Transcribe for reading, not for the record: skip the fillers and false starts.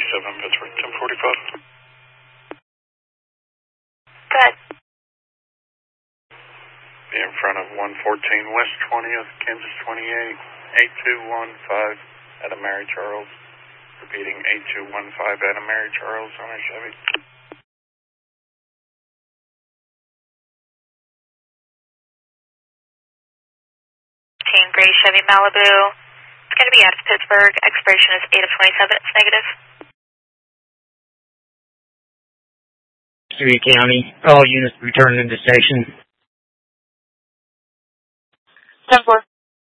Pittsburgh, 1045. Good. Be in front of 114 West 20th, Kansas 28, 8215 at a Mary Charles. Repeating 8215 at a Mary Charles on a Chevy. Team Gray Chevy Malibu. It's going to be out of Pittsburgh. Expiration is 8 of 27. It's negative. Erie County. All units returning to station. 10-4.